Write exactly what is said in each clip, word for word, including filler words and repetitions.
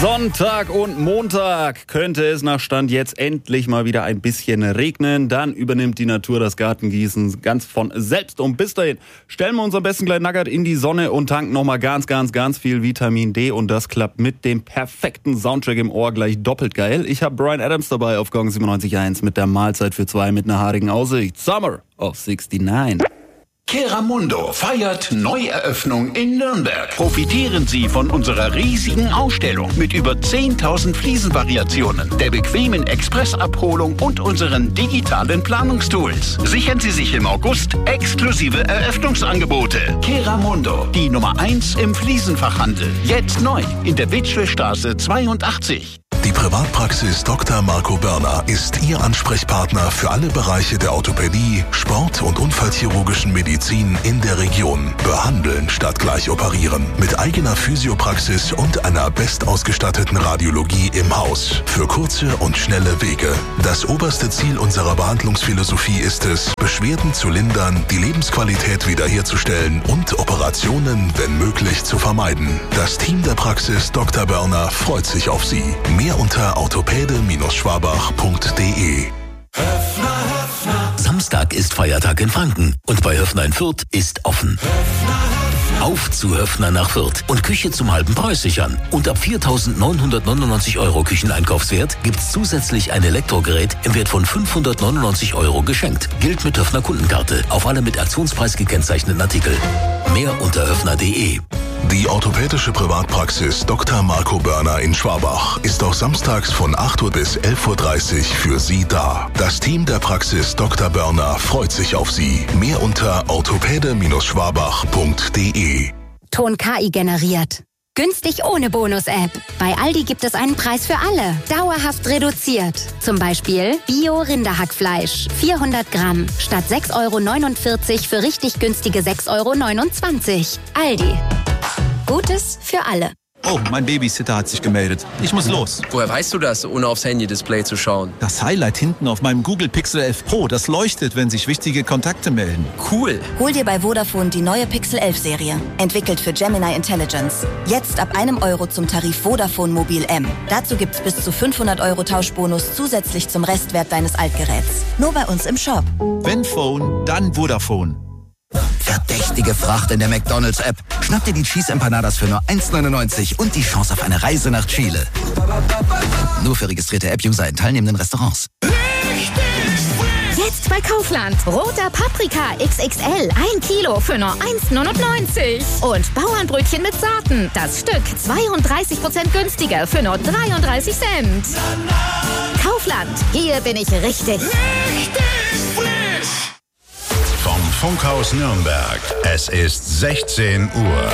Sonntag und Montag könnte es nach Stand jetzt endlich mal wieder ein bisschen regnen. Dann übernimmt die Natur das Gartengießen ganz von selbst. Und bis dahin stellen wir uns am besten gleich nackert in die Sonne und tanken nochmal ganz, ganz, ganz viel Vitamin D. Und das klappt mit dem perfekten Soundtrack im Ohr gleich doppelt geil. Ich habe Bryan Adams dabei auf Gong siebenundneunzig Komma eins mit der Mahlzeit für zwei mit einer haarigen Aussicht. Summer of sixty-nine. Keramundo feiert Neueröffnung in Nürnberg. Profitieren Sie von unserer riesigen Ausstellung mit über zehntausend Fliesenvariationen, der bequemen Expressabholung und unseren digitalen Planungstools. Sichern Sie sich im August exklusive Eröffnungsangebote. Keramundo, die Nummer eins im Fliesenfachhandel. Jetzt neu in der Witschlestraße zweiundachtzig. Die Privatpraxis Doktor Marco Börner ist Ihr Ansprechpartner für alle Bereiche der Orthopädie, Sport- und unfallchirurgischen Medizin in der Region. Behandeln statt gleich operieren. Mit eigener Physiopraxis und einer bestausgestatteten Radiologie im Haus. Für kurze und schnelle Wege. Das oberste Ziel unserer Behandlungsphilosophie ist es, Beschwerden zu lindern, die Lebensqualität wiederherzustellen und Operationen, wenn möglich, zu vermeiden. Das Team der Praxis Doktor Börner freut sich auf Sie. Mehr unter orthopäde Schwabach punkt de. Höfner, Höfner. Samstag ist Feiertag in Franken und bei Höfner in Fürth ist offen. Höfner, Höfner. Auf zu Höfner nach Fürth und Küche zum halben Preis sichern. Und ab viertausendneunhundertneunundneunzig Euro Kücheneinkaufswert gibt's zusätzlich ein Elektrogerät im Wert von fünfhundertneunundneunzig Euro geschenkt. Gilt mit Höfner Kundenkarte auf alle mit Aktionspreis gekennzeichneten Artikel. Mehr unter höfner punkt de. Die orthopädische Privatpraxis Doktor Marco Börner in Schwabach ist auch samstags von acht Uhr bis elf Uhr dreißig für Sie da. Das Team der Praxis Doktor Börner freut sich auf Sie. Mehr unter orthopäde Schwabach punkt de. Ton K I generiert. Günstig ohne Bonus-App. Bei Aldi gibt es einen Preis für alle. Dauerhaft reduziert. Zum Beispiel Bio-Rinderhackfleisch. vierhundert Gramm. Statt sechs Euro neunundvierzig für richtig günstige sechs Euro neunundzwanzig. Aldi. Gutes für alle. Oh, mein Babysitter hat sich gemeldet. Ich muss los. Woher weißt du das, ohne aufs Handy-Display zu schauen? Das Highlight hinten auf meinem Google Pixel elf Pro, das leuchtet, wenn sich wichtige Kontakte melden. Cool. Hol dir bei Vodafone die neue Pixel elf Serie. Entwickelt für Gemini Intelligence. Jetzt ab einem Euro zum Tarif Vodafone Mobil M. Dazu gibt's bis zu fünfhundert Euro Tauschbonus zusätzlich zum Restwert deines Altgeräts. Nur bei uns im Shop. Wenn Phone, dann Vodafone. Verdächtige Fracht in der McDonald's-App. Schnapp dir die Cheese Empanadas für nur eins neunundneunzig und die Chance auf eine Reise nach Chile. Nur für registrierte App-User in teilnehmenden Restaurants. Jetzt bei Kaufland. Roter Paprika X X L. Ein Kilo für nur eins neunundneunzig. Und Bauernbrötchen mit Saaten. Das Stück zweiunddreißig Prozent günstiger für nur dreiunddreißig Cent. Kaufland. Hier bin ich richtig. Richtig frisch. Vom Funkhaus Nürnberg. Es ist sechzehn Uhr.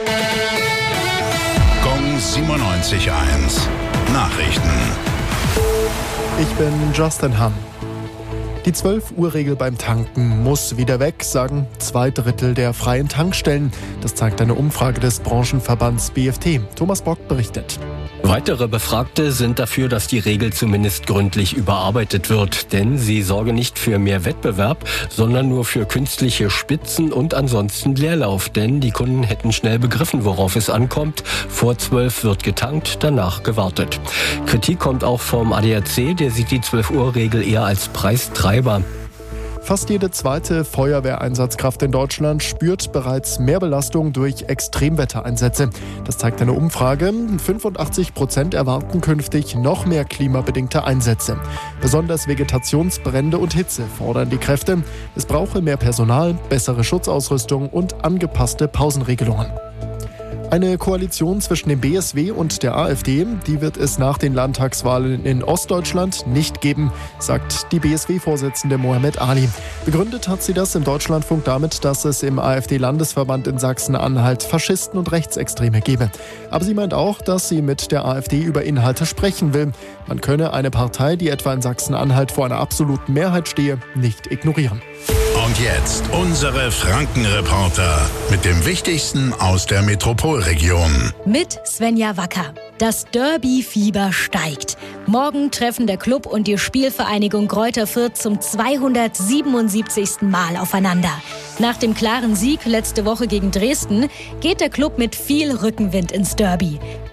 Gong siebenundneunzig Komma eins. Nachrichten. Ich bin Justin Hamm. Die zwölf Uhr Regel beim Tanken muss wieder weg, sagen zwei Drittel der freien Tankstellen. Das zeigt eine Umfrage des Branchenverbands B F T. Thomas Bock berichtet. Weitere Befragte sind dafür, dass die Regel zumindest gründlich überarbeitet wird. Denn sie sorge nicht für mehr Wettbewerb, sondern nur für künstliche Spitzen und ansonsten Leerlauf. Denn die Kunden hätten schnell begriffen, worauf es ankommt. Vor zwölf wird getankt, danach gewartet. Kritik kommt auch vom A D A C, der sieht die zwölf Uhr Regel eher als Preistreiber. Fast jede zweite Feuerwehreinsatzkraft in Deutschland spürt bereits mehr Belastung durch Extremwettereinsätze. Das zeigt eine Umfrage. fünfundachtzig Prozent erwarten künftig noch mehr klimabedingte Einsätze. Besonders Vegetationsbrände und Hitze fordern die Kräfte. Es brauche mehr Personal, bessere Schutzausrüstung und angepasste Pausenregelungen. Eine Koalition zwischen dem B S W und der A f D, die wird es nach den Landtagswahlen in Ostdeutschland nicht geben, sagt die B S W-Vorsitzende Mohammed Ali. Begründet hat sie das im Deutschlandfunk damit, dass es im A f D-Landesverband in Sachsen-Anhalt Faschisten und Rechtsextreme gebe. Aber sie meint auch, dass sie mit der A f D über Inhalte sprechen will. Man könne eine Partei, die etwa in Sachsen-Anhalt vor einer absoluten Mehrheit stehe, nicht ignorieren. Und jetzt unsere Franken-Reporter mit dem Wichtigsten aus der Metropolregion. Mit Svenja Wacker. Das Derby-Fieber steigt. Morgen treffen der Club und die Spielvereinigung Greuther Fürth zum zweihundertsiebenundsiebzigsten Mal aufeinander. Nach dem klaren Sieg letzte Woche gegen Dresden geht der Club mit viel Rückenwind ins Derby.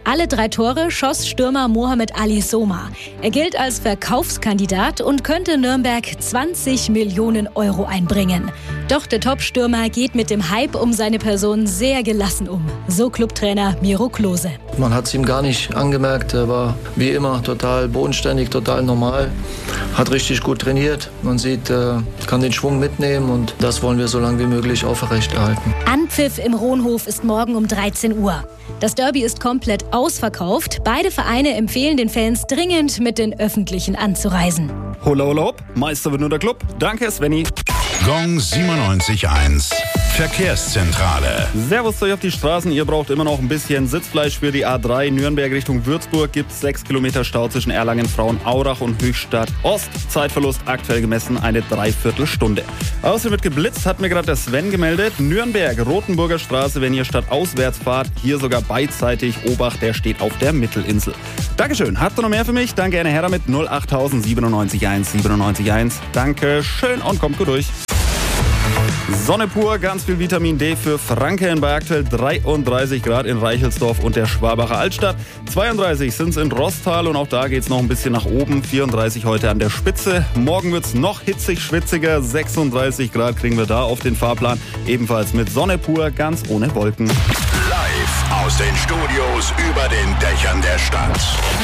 Alle drei Tore schoss Stürmer Mohamed Ali Soma. Er gilt als Verkaufskandidat und könnte Nürnberg zwanzig Millionen Euro einbringen. Doch der Top-Stürmer geht mit dem Hype um seine Person sehr gelassen um. So Clubtrainer Miro Klose. Man hat es ihm gar nicht angemerkt. Er war wie immer total bodenständig, total normal. Hat richtig gut trainiert. Man sieht, er kann den Schwung mitnehmen und das wollen wir so lange wie möglich aufrechterhalten. Anpfiff im Rohnhof ist morgen um dreizehn Uhr. Das Derby ist komplett ausverkauft. Beide Vereine empfehlen den Fans dringend, mit den Öffentlichen anzureisen. Holla, holla, hopp. Meister wird nur der Club. Danke, Svenny. Gong siebenundneunzig Komma eins. Verkehrszentrale. Servus euch auf die Straßen. Ihr braucht immer noch ein bisschen Sitzfleisch für die A drei. Nürnberg Richtung Würzburg gibt es sechs Kilometer Stau zwischen Erlangen, Frauenaurach und Höchstadt Ost. Zeitverlust aktuell gemessen eine Dreiviertelstunde. Außerdem wird geblitzt, hat mir gerade der Sven gemeldet. Nürnberg, Rotenburger Straße, wenn ihr stadtauswärts fahrt, hier sogar beidseitig. Obacht, der steht auf der Mittelinsel. Dankeschön. Habt ihr noch mehr für mich? Dann gerne her damit. null acht null null sieben neun eins sieben neun eins. Dankeschön und kommt gut durch. Sonne pur, ganz viel Vitamin D für Franken bei aktuell dreiunddreißig Grad in Reichelsdorf und der Schwabacher Altstadt. zweiunddreißig sind es in Rostal und auch da geht es noch ein bisschen nach oben. vierunddreißig heute an der Spitze. Morgen wird es noch hitzig, schwitziger. sechsunddreißig Grad kriegen wir da auf den Fahrplan. Ebenfalls mit Sonne pur, ganz ohne Wolken. Live aus den Studios über den Dächern der Stadt.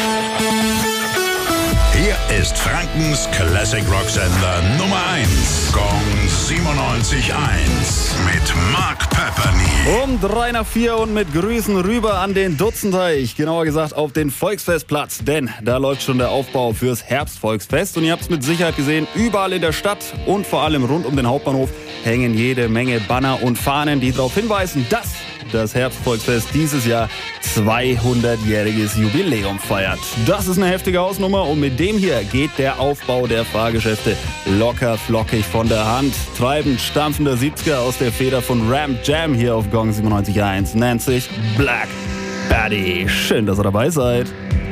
Hier ist Frankens Classic Rock Sender Nummer eins. Gong siebenundneunzig Komma eins mit Mark Pepperny. Um drei nach vier und mit Grüßen rüber an den Dutzenteich. Genauer gesagt auf den Volksfestplatz. Denn da läuft schon der Aufbau fürs Herbstvolksfest. Und ihr habt es mit Sicherheit gesehen, überall in der Stadt und vor allem rund um den Hauptbahnhof hängen jede Menge Banner und Fahnen, die darauf hinweisen, dass das Herbstvolksfest dieses Jahr zweihundertjähriges Jubiläum feiert. Das ist eine heftige Hausnummer und mit dem hier geht der Aufbau der Fahrgeschäfte locker flockig von der Hand. Treibend stampfender siebziger aus der Feder von Ram Jam hier auf Gong siebenundneunzig Komma eins nennt sich Black Betty. Schön, dass ihr dabei seid.